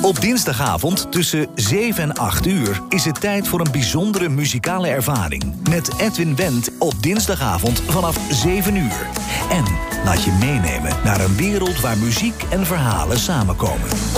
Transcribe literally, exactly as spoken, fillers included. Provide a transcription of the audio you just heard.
Op dinsdagavond tussen zeven en acht uur is het tijd voor een bijzondere muzikale ervaring. Met Edwin Wendt op dinsdagavond vanaf zeven uur. En laat je meenemen naar een wereld waar muziek en verhalen samenkomen.